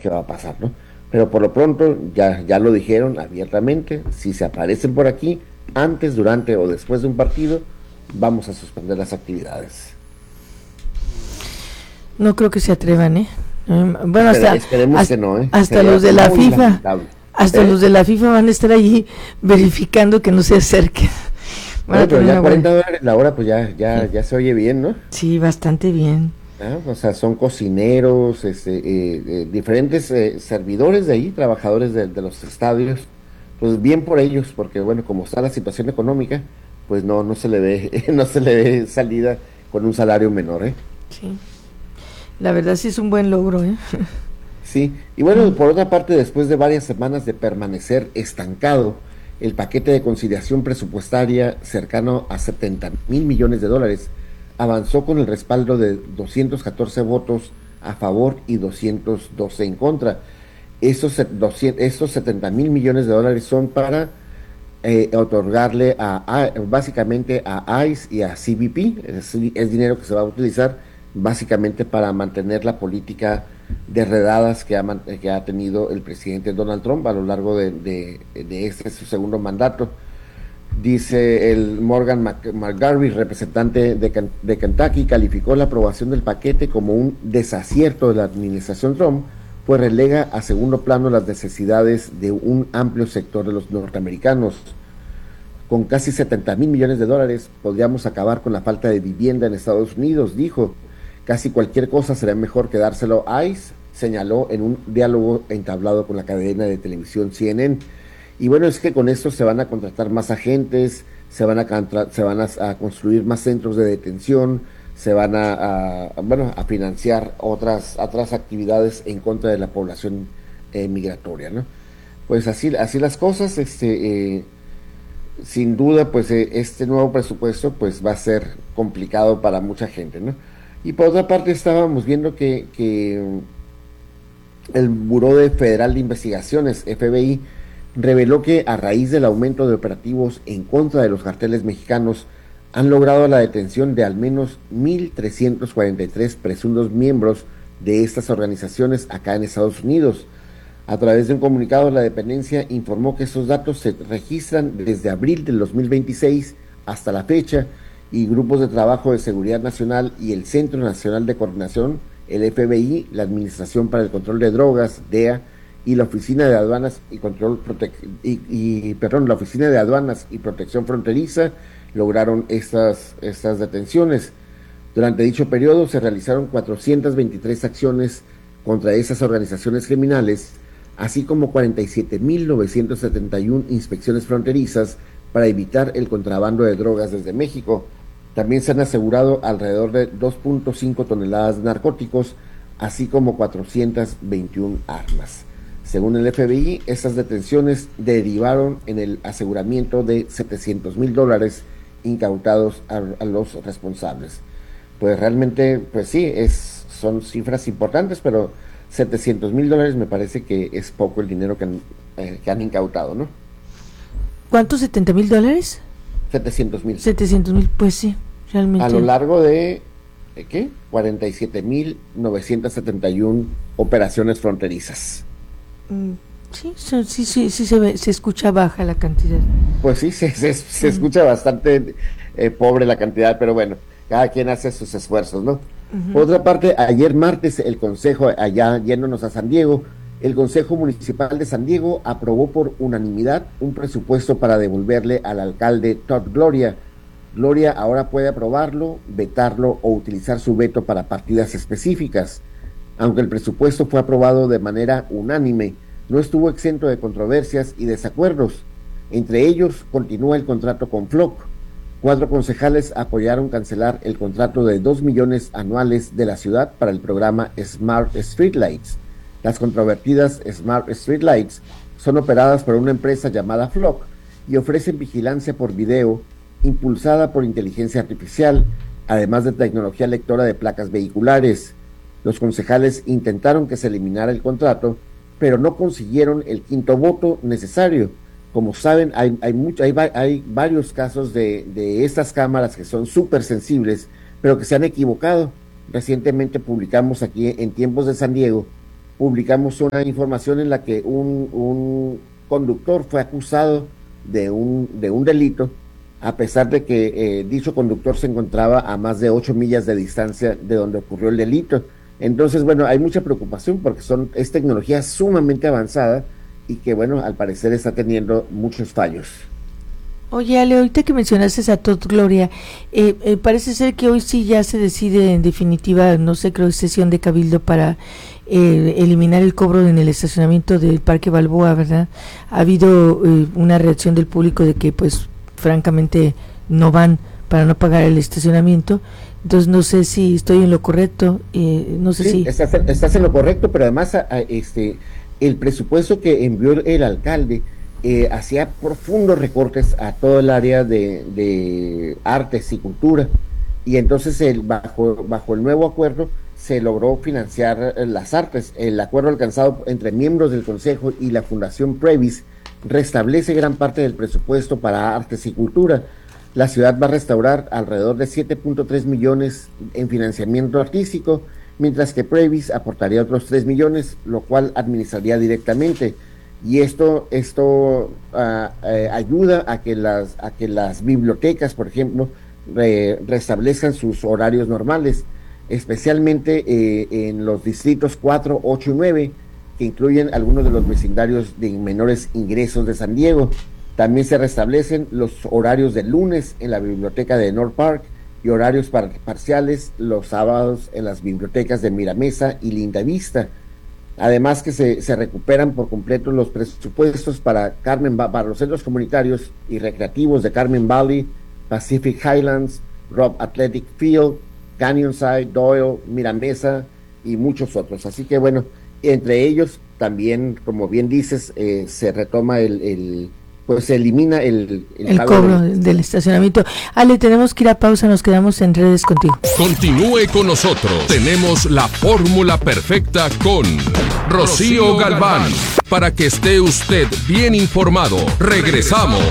qué va a pasar, ¿no? Pero por lo pronto ya lo dijeron abiertamente, si se aparecen por aquí, antes, durante o después de un partido, vamos a suspender las actividades. No creo que se atrevan, ¿eh? Bueno, Esperemos que no, ¿eh? hasta Sería los de la muy FIFA, lamentable. hasta ¿Eh? los de la FIFA van a estar allí verificando que no se acerquen. Van Bueno, a pero tener ya una buena. $40 la hora, pues Sí, ya se oye bien, ¿no? sí, bastante bien. ¿Ah? O sea, son cocineros, diferentes servidores de ahí, trabajadores de los estadios. Pues bien por ellos, porque bueno, como está la situación económica, pues no se le ve, no se le ve salida con un salario menor, ¿eh? Sí, la verdad sí es un buen logro, ¿eh? Sí, y bueno, por otra parte, después de varias semanas de permanecer estancado, el paquete de conciliación presupuestaria cercano a $70,000 millones avanzó con el respaldo de 214 votos a favor y 212 en contra. Esos $70,000 millones son para otorgarle básicamente a ICE y a CBP. Es dinero que se va a utilizar básicamente para mantener la política de redadas que ha tenido el presidente Donald Trump a lo largo de este su segundo mandato. Dice el Morgan McGarvey, representante de Kentucky, calificó la aprobación del paquete como un desacierto de la administración Trump, pues relega a segundo plano las necesidades de un amplio sector de los norteamericanos. Con casi $70,000 millones podríamos acabar con la falta de vivienda en Estados Unidos, dijo. Casi cualquier cosa será mejor que dárselo a ICE, señaló en un diálogo entablado con la cadena de televisión CNN. Y bueno, es que con esto se van a contratar más agentes, se van a construir más centros de detención, se van bueno, a financiar otras actividades en contra de la población migratoria, ¿no? Pues así las cosas, sin duda, pues este nuevo presupuesto pues va a ser complicado para mucha gente, ¿no? Y por otra parte estábamos viendo que el Buró Federal de Investigaciones, FBI, reveló que a raíz del aumento de operativos en contra de los carteles mexicanos, han logrado la detención de al menos 1,343 presuntos miembros de estas organizaciones acá en Estados Unidos. A través de un comunicado, la dependencia informó que estos datos se registran desde abril del 2026 hasta la fecha, y grupos de trabajo de seguridad nacional y el Centro Nacional de Coordinación, el FBI, la Administración para el Control de Drogas, DEA, y la Oficina de Aduanas y la Oficina de Aduanas y Protección Fronteriza lograron estas detenciones. Durante dicho periodo se realizaron 423 acciones contra esas organizaciones criminales, así como 47,971 inspecciones fronterizas para evitar el contrabando de drogas desde México. También se han asegurado alrededor de 2.5 toneladas de narcóticos, así como 421 armas. Según el FBI, estas detenciones derivaron en el aseguramiento de $700,000 incautados a los responsables. Pues realmente, pues sí, son cifras importantes, pero $700,000 me parece que es poco el dinero que han incautado, ¿no? ¿Cuántos? ¿$70,000? 700,000. 700,000, pues sí, realmente. A lo largo ¿de qué? 47,971 operaciones fronterizas. Sí, se escucha baja la cantidad. Pues sí, se escucha bastante pobre la cantidad, pero bueno, cada quien hace sus esfuerzos, ¿no? Por otra parte, ayer martes, el Consejo, allá yéndonos a San Diego, el Consejo Municipal de San Diego aprobó por unanimidad un presupuesto para devolverle al alcalde Todd Gloria. Gloria ahora puede aprobarlo, vetarlo o utilizar su veto para partidas específicas. Aunque el presupuesto fue aprobado de manera unánime, no estuvo exento de controversias y desacuerdos. Entre ellos, continúa el contrato con FLOC. 4 concejales apoyaron cancelar el contrato de 2 millones anuales de la ciudad para el programa Smart Streetlights. Las controvertidas Smart Streetlights son operadas por una empresa llamada FLOC y ofrecen vigilancia por video impulsada por inteligencia artificial, además de tecnología lectora de placas vehiculares. Los concejales intentaron que se eliminara el contrato, pero no consiguieron el quinto voto necesario. Como saben, hay varios casos de estas cámaras que son súper sensibles, pero que se han equivocado. Recientemente publicamos aquí en Tiempos de San Diego publicamos una información en la que un conductor fue acusado de un delito, a pesar de que dicho conductor se encontraba a más de 8 millas de distancia de donde ocurrió el delito. Entonces, bueno, hay mucha preocupación porque es tecnología sumamente avanzada y que, bueno, al parecer está teniendo muchos fallos. Oye, Ale, ahorita que mencionaste a Todd Gloria, parece ser que hoy sí ya se decide en definitiva, no sé, creo sesión de cabildo para eliminar el cobro en el estacionamiento del Parque Balboa, ¿verdad? Ha habido una reacción del público de que, pues, francamente no van para no pagar el estacionamiento. Entonces no sé si estoy en lo correcto, no sé si... Estás en lo correcto, pero además el presupuesto que envió el alcalde hacía profundos recortes a todo el área de artes y cultura, y entonces bajo el nuevo acuerdo se logró financiar las artes. El acuerdo alcanzado entre miembros del Consejo y la Fundación Previs restablece gran parte del presupuesto para artes y cultura. La ciudad va a restaurar alrededor de 7.3 millones en financiamiento artístico, mientras que Previs aportaría otros 3 millones, lo cual administraría directamente. Y esto ayuda a que las bibliotecas, por ejemplo, restablezcan sus horarios normales, especialmente en los distritos 4, 8 y 9, que incluyen algunos de los vecindarios de menores ingresos de San Diego. También se restablecen los horarios de lunes en la biblioteca de North Park y horarios parciales los sábados en las bibliotecas de Miramesa y Lindavista. Además que se recuperan por completo los presupuestos para los centros comunitarios y recreativos de Carmen Valley, Pacific Highlands, Robb Athletic Field, Canyonside, Doyle, Miramesa y muchos otros. Así que bueno, entre ellos también, como bien dices, se retoma pues se elimina el cobro del estacionamiento. Ale, tenemos que ir a pausa, nos quedamos en redes contigo. Continúe con nosotros, tenemos la fórmula perfecta con Rocío Galván, para que esté usted bien informado. Regresamos.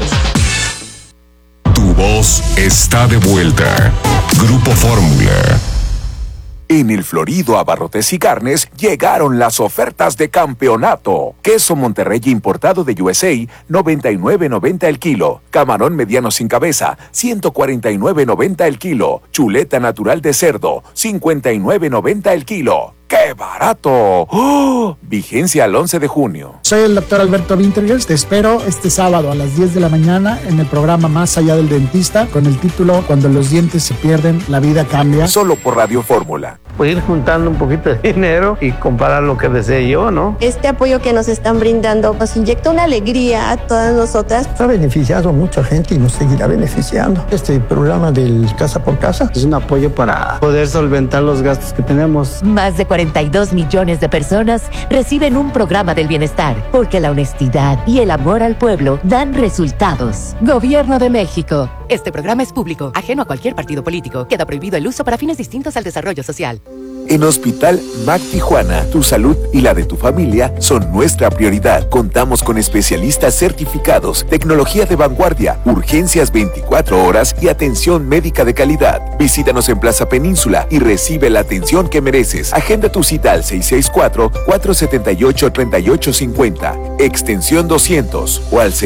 Tu voz está de vuelta. Grupo Fórmula. En el Florido Abarrotes y Carnes llegaron las ofertas de campeonato. Queso Monterrey importado de USA, $99.90 el kilo. Camarón mediano sin cabeza, $149.90 el kilo. Chuleta natural de cerdo, $59.90 el kilo. ¡Qué barato! ¡Oh! Vigencia al 11 de junio. Soy el doctor Alberto Wintergers. Te espero este sábado a las 10 de la mañana en el programa Más Allá del Dentista con el título Cuando los dientes se pierden, la vida cambia. Solo por Radio Fórmula. Pues ir juntando un poquito de dinero y comprar lo que desee yo, ¿no? Este apoyo que nos están brindando nos inyecta una alegría a todas nosotras. Ha beneficiado a mucha gente y nos seguirá beneficiando. Este programa del Casa por Casa es un apoyo para poder solventar los gastos que tenemos. Más de 42 millones de personas reciben un programa del bienestar, porque la honestidad y el amor al pueblo dan resultados. Gobierno de México. Este programa es público, ajeno a cualquier partido político. Queda prohibido el uso para fines distintos al desarrollo social. En Hospital MAC Tijuana, tu salud y la de tu familia son nuestra prioridad. Contamos con especialistas certificados, tecnología de vanguardia, urgencias 24 horas y atención médica de calidad. Visítanos en Plaza Península y recibe la atención que mereces. Agenda tu cita al 664-478-3850, extensión 200 o al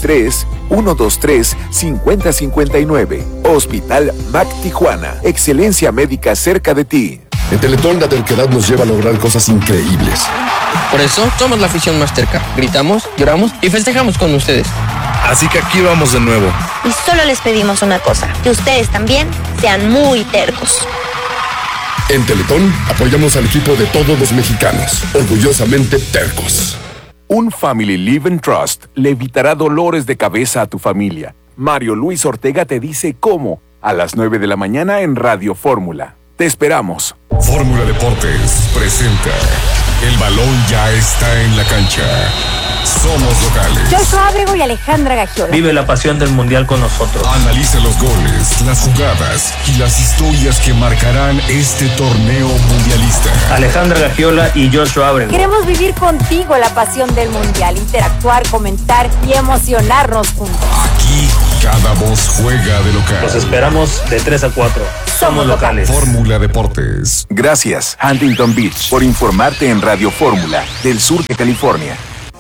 663-123-5059. Hospital MAC Tijuana, excelencia médica cerca de ti. En Teletón la terquedad nos lleva a lograr cosas increíbles. Por eso somos la afición más terca. Gritamos, lloramos y festejamos con ustedes. Así que aquí vamos de nuevo. Y solo les pedimos una cosa, que ustedes también sean muy tercos. En Teletón apoyamos al equipo de todos los mexicanos, orgullosamente tercos. Un Family Living Trust le evitará dolores de cabeza a tu familia. Mario Luis Ortega te dice cómo, a las 9 de la mañana en Radio Fórmula. Te esperamos. Fórmula Deportes presenta El balón ya está en la cancha. Somos locales. Joshua Ábrego y Alejandra Gagiola. Vive la pasión del mundial con nosotros. Analiza los goles, las jugadas y las historias que marcarán este torneo mundialista. Alejandra Gagiola y Joshua Ábrego. Queremos vivir contigo la pasión del mundial, interactuar, comentar y emocionarnos juntos. Aquí cada voz juega de local. Los esperamos de 3 a 4. somos locales. Fórmula Deportes. Gracias, Huntington Beach, por informarte en Radio Fórmula del sur de California.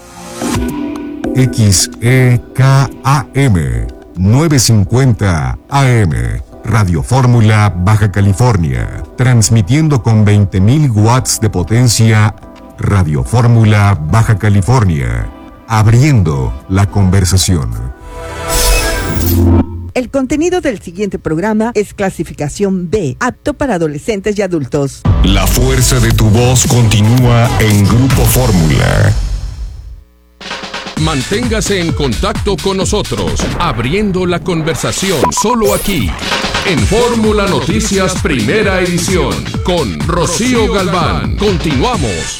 XEKAM 950 AM. Radio Fórmula Baja California. Transmitiendo con 20.000 watts de potencia. Radio Fórmula Baja California. Abriendo la conversación. El contenido del siguiente programa es clasificación B, apto para adolescentes y adultos. La fuerza de tu voz continúa en Grupo Fórmula. Manténgase en contacto con nosotros, abriendo la conversación solo aquí, en Fórmula Noticias Primera Edición, con Rocío Galván. Continuamos.